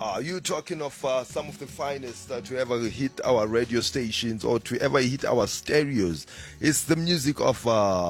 You talking of some of the finest to ever hit our radio stations or to ever hit our stereos. It's the music of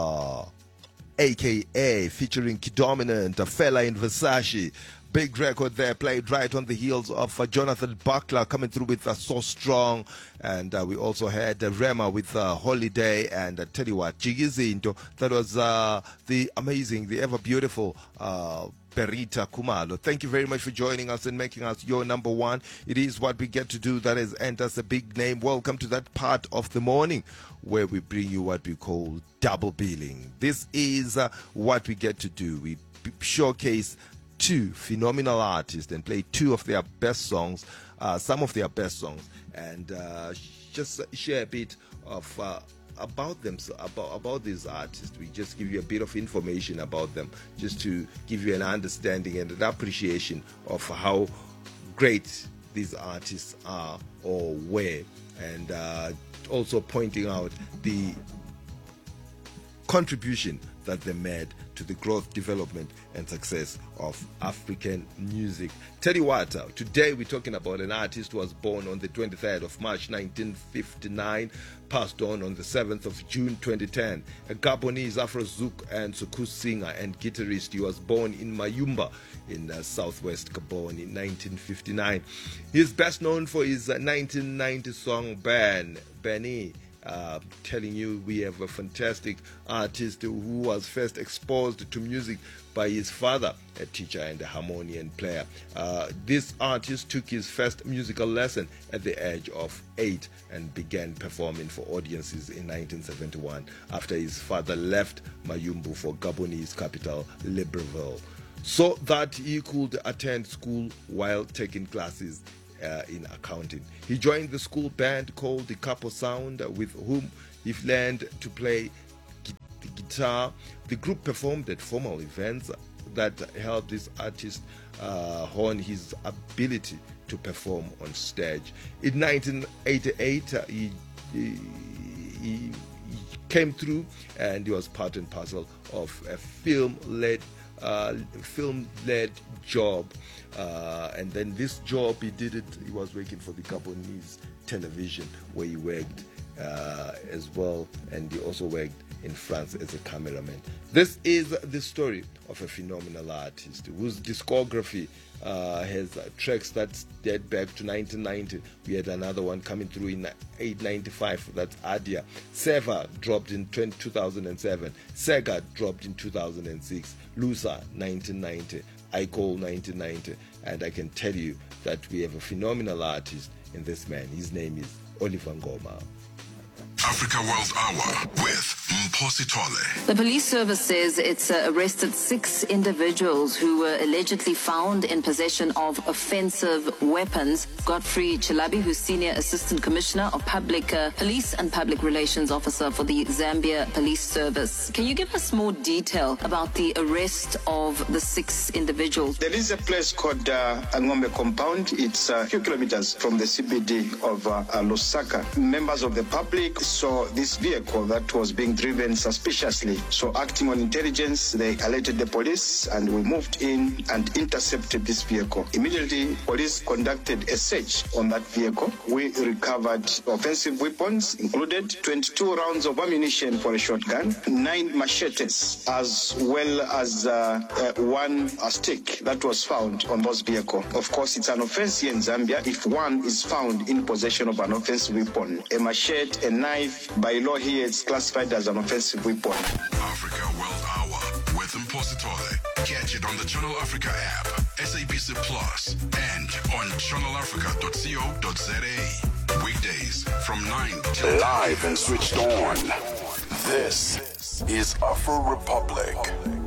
AKA featuring Kidominant, a fella in Versace. Big record there, played right on the heels of Jonathan Buckler coming through with So Strong. And we also had Rema with Holiday, and tell you what, Jigizinto, that was the amazing, the ever beautiful Perita Kumalo. Thank you very much for joining us and making us your number one. It is what we get to do, that is enter us a big name. Welcome to that part of the morning where we bring you what we call double billing. This is what we get to do. We showcase two phenomenal artists and play two of their best songs, some of their best songs, and just share a bit of about them, about these artists. We just give you a bit of information about them, just to give you an understanding and an appreciation of how great these artists are or were, and also pointing out the contribution that they made to the growth, development, and success of African music. Tell you what, today we're talking about an artist who was born on the 23rd of March 1959, passed on the 7th of June 2010. A Gabonese Afro-Zouk and Soukous singer and guitarist. He was born in Mayumba in southwest Gabon in 1959. He is best known for his 1990 song Benny. Telling you we have a fantastic artist who was first exposed to music by his father, a teacher and a harmonium player. This artist took his first musical lesson at the age of 8 and began performing for audiences in 1971 after his father left Mayumbu for Gabonese capital Libreville, so that he could attend school while taking classes in accounting. He joined the school band called the Capo Sound, with whom he learned to play the guitar. The group performed at formal events that helped this artist hone his ability to perform on stage. In 1988, he came through, and he was part and parcel of a film-led job, and then this job he was working for the Gabonese television, where he worked as well, and he also worked in France as a cameraman. This is the story of a phenomenal artist whose discography has tracks that date back to 1990. We had another one coming through in 1995, that's Adia. Seva dropped in 2007. Sega dropped in 2006. Lusa 1990. Icol 1990. And I can tell you that we have a phenomenal artist in this man. His name is Oliver Ngoma. Africa World Hour with Mphosi Tole. The police service says it's arrested 6 individuals who were allegedly found in possession of offensive weapons. Godfrey Chilabi, who's Senior Assistant Commissioner of Public Police and Public Relations Officer for the Zambia Police Service. Can you give us more detail about the arrest of the 6 individuals? There is a place called Angombe Compound. It's a few kilometers from the CBD of Lusaka. Members of the public saw this vehicle that was being driven suspiciously. So acting on intelligence, they alerted the police, and we moved in and intercepted this vehicle. Immediately, police conducted a search on that vehicle. We recovered offensive weapons, included 22 rounds of ammunition for a shotgun, 9 machetes, as well as one stick that was found on those vehicles. Of course, it's an offense here in Zambia if one is found in possession of an offensive weapon. A machete, a knife, by law here, it's classified as an offensive weapon. Africa World Hour with Mphosi Tole. Catch it on the Channel Africa app, SABC Plus, and on channelafrica.co.za. Weekdays from 9 till 10. Live and switched on. This is Afro Republic.